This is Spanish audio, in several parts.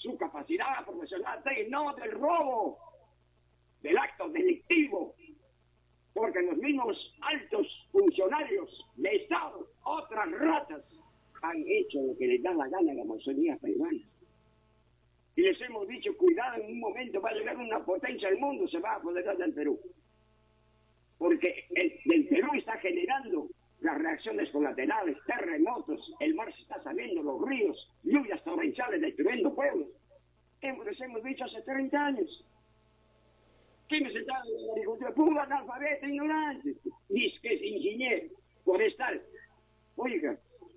su capacidad profesional, no del robo, del acto delictivo, porque los mismos altos funcionarios de Estado, otras ratas, han hecho lo que les da la gana a la masonería peruana. Y les hemos dicho, cuidado, en un momento va a llegar una potencia al mundo, se va a apoderar del Perú. Porque el Perú está generando las reacciones colaterales, terremotos, el mar se está saliendo, los ríos, lluvias torrenciales destruyendo pueblos. Les hemos dicho hace 30 años. ¿Quién se está en la agricultura? Puro analfabeto, ignorante. Dice que es ingeniero, forestal. Oiga,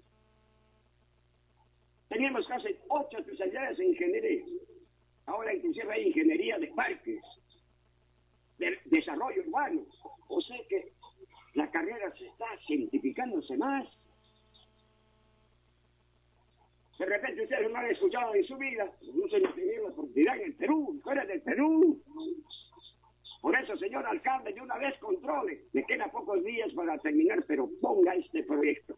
teníamos casi 8 especialidades en ingeniería. Ahora inclusive hay ingeniería de parques, de desarrollo urbano. O sea que la carrera se está cientificándose más. De repente ustedes no han escuchado en su vida, no se nos tiene la oportunidad en el Perú, fuera del Perú. Por eso, señor alcalde, de una vez controle. Me quedan pocos días para terminar, pero ponga este proyecto.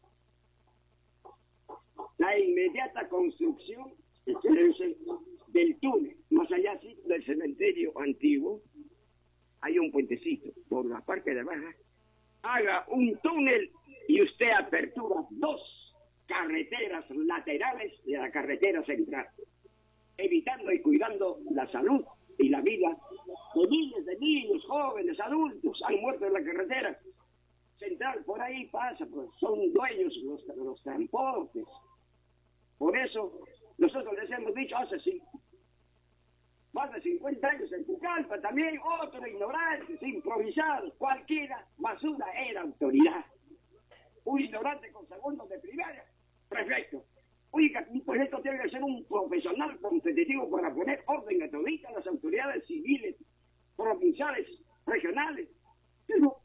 La inmediata construcción del túnel, más allá del cementerio antiguo, hay un puentecito por la parte de abajo. Haga un túnel y usted apertura 2 carreteras laterales de la carretera central, evitando y cuidando la salud y la vida de miles de niños, jóvenes, adultos, han muerto en la carretera central. Por ahí pasa, pues son dueños los transportes. Por eso nosotros les hemos dicho hace más de 50 años en Pucallpa también, otros ignorantes, improvisados, cualquiera, basura era autoridad. Un ignorante con segundos de primaria, prefecto. Oiga, pues esto tiene que ser un profesional competitivo para poner orden a toditas las autoridades civiles, provinciales, regionales. Pero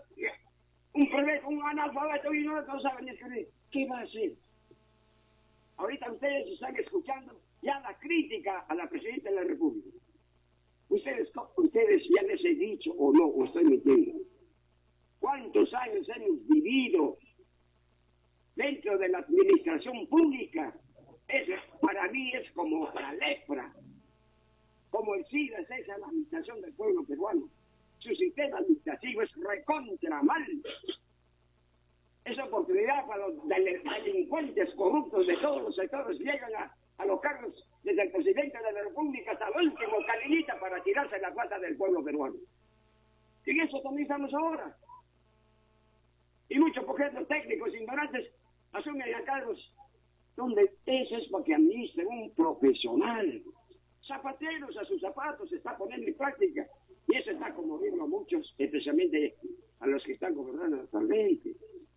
un analfabeto y no sabe ni escribir. ¿Qué va a hacer? Ahorita ustedes están escuchando ya la crítica a la Presidenta de la República. Ustedes ya les he dicho, o no, o estoy mintiendo. ¿Cuántos años hemos vivido dentro de la administración pública? Eso para mí es como la lepra, como el SIDA, esa es la administración del pueblo peruano. Su sistema administrativo es recontra mal. Es oportunidad para los delincuentes corruptos de todos los sectores, llegan a los cargos desde el presidente de la República hasta el último calinita para tirarse la plata del pueblo peruano. Y en eso también estamos ahora. Y muchos objetos técnicos ignorantes asumen a cargos donde eso es para que administre un profesional. Zapateros a sus zapatos se está poniendo en práctica. Y eso está conmoviendo a muchos, especialmente a los que están gobernando actualmente.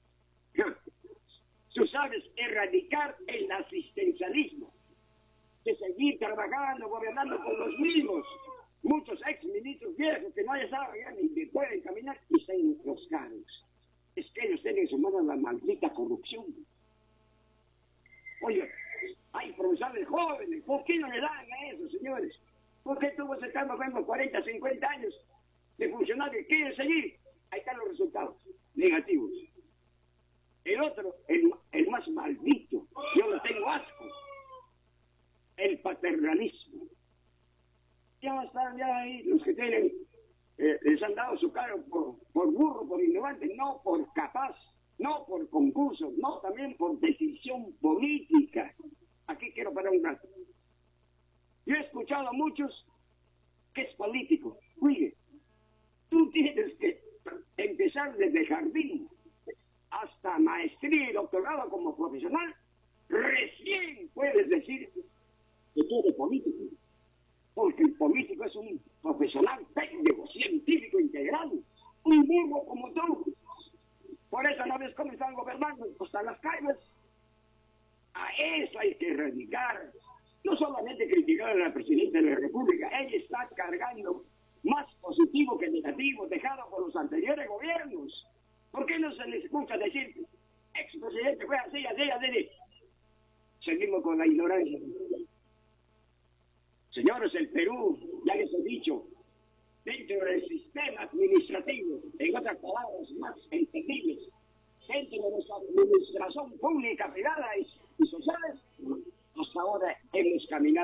Tú sabes erradicar el asistencialismo, de seguir trabajando, gobernando con los mismos. Muchos ex-ministros viejos que no ya saben ya ni pueden caminar y están en los cargos. Es que ellos tienen en su mano la maldita corrupción. Oye, hay profesores jóvenes, ¿por qué no le dan a eso, señores? ¿Por qué tú vas a estar moviendo 40, 50 años de funcionarios que quieren seguir? Ahí están los resultados negativos. El otro, el más maldito, yo lo tengo asco, el paternalismo. Ya están ya ahí los que tienen, les han dado su cargo por burro, por ignorante, no por capaz, no por concurso, no también por decisión política. Aquí quiero parar un rato. Yo he escuchado a muchos que es político. Oye, tú tienes que empezar desde jardín hasta maestría y doctorado como profesional, recién puedes decir que tú eres político. Porque el político es un profesional técnico, científico integral, un burro como tú. Por eso no ves cómo están gobernando hasta las calles. A eso hay que erradicar. No solamente criticar a la Presidenta de la República, ella está cargando más positivo que negativo dejado por los anteriores gobiernos. ¿Por qué no se les escucha decir, expresidente fue así, así, así? Seguimos con la ignorancia. Señores, el Perú, ya les he dicho, dentro del sistema administrativo, en otras palabras más entendibles, dentro de nuestra administración pública, privada y sociales, hasta ahora hemos caminado